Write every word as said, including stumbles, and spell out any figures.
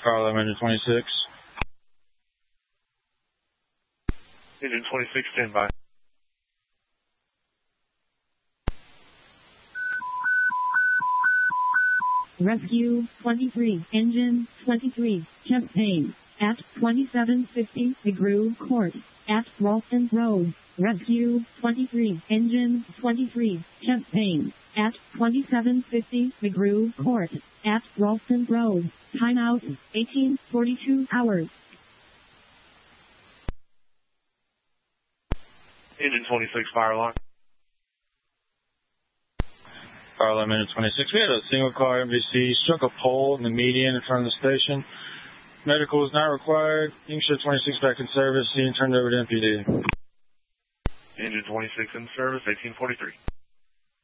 Fire alarm engine twenty-six. Engine twenty-six, stand by. Rescue twenty-three, engine twenty-three, chest pain, at twenty-seven fifty DeGrue Court, at Ralston Road. Rescue twenty-three, engine twenty-three, chest pain, at twenty-seven fifty DeGrue Court, at Ralston Road. Timeout, eighteen forty-two hours. Engine twenty-six, fire alarm. Fire alarm engine twenty-six. We had a single car M V C struck a pole in the median in front of the station. Medical is not required. You can show twenty-six back in service. Being turned over to M P D. Engine twenty-six in service, eighteen forty-three.